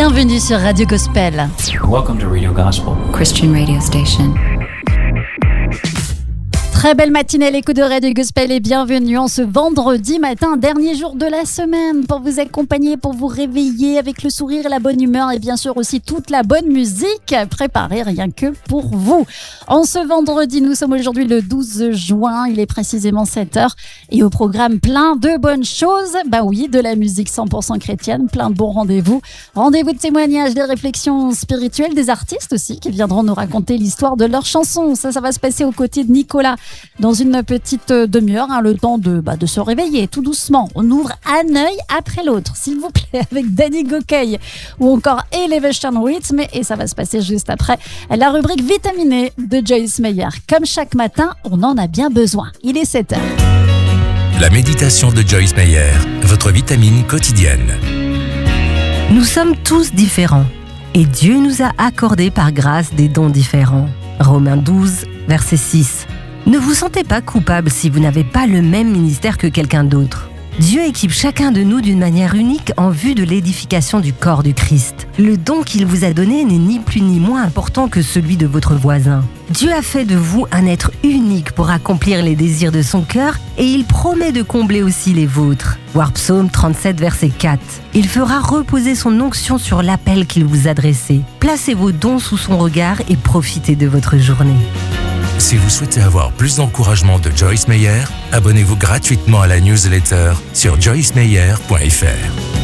Bienvenue sur Radio Gospel. Welcome to Radio Gospel, Christian radio station. Très belle matinée à l'écoute de Radio Gospel et bienvenue en ce vendredi matin, dernier jour de la semaine, pour vous accompagner, pour vous réveiller avec le sourire et la bonne humeur et bien sûr aussi toute la bonne musique préparée rien que pour vous. En ce vendredi, nous sommes aujourd'hui le 12 juin, il est précisément 7h et au programme plein de bonnes choses. Bah oui, de la musique 100% chrétienne, plein de bons rendez-vous. Rendez-vous de témoignages, des réflexions spirituelles, des artistes aussi qui viendront nous raconter l'histoire de leurs chansons. Ça va se passer aux côtés de Nicolas dans une petite demi-heure, le temps de se réveiller tout doucement. On ouvre un œil après l'autre, s'il vous plaît, avec Danny Gokey ou encore Elevation Rhythm. Et ça va se passer juste après la rubrique vitaminée de Joyce Meyer. Comme chaque matin, on en a bien besoin. Il est 7h. La méditation de Joyce Meyer, votre vitamine quotidienne. Nous sommes tous différents et Dieu nous a accordé par grâce des dons différents. Romains 12, verset 6. Ne vous sentez pas coupable si vous n'avez pas le même ministère que quelqu'un d'autre. Dieu équipe chacun de nous d'une manière unique en vue de l'édification du corps du Christ. Le don qu'il vous a donné n'est ni plus ni moins important que celui de votre voisin. Dieu a fait de vous un être unique pour accomplir les désirs de son cœur et il promet de combler aussi les vôtres. Voir Psaume 37, verset 4. Il fera reposer son onction sur l'appel qu'il vous adressait. Placez vos dons sous son regard et profitez de votre journée. Si vous souhaitez avoir plus d'encouragement de Joyce Meyer, abonnez-vous gratuitement à la newsletter sur joycemeyer.fr.